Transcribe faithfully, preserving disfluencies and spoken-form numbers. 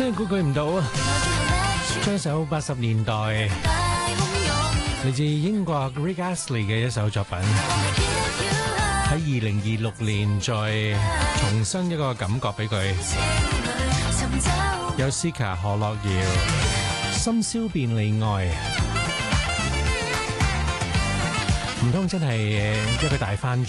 真係估佢唔到啊！將首八十年代嚟自英國 Rick Astley 嘅一首作品，喺二零二六年再重新一個感覺俾佢。有 Sika 何樂瑤，深宵便離愛，唔通真係一個大翻轉？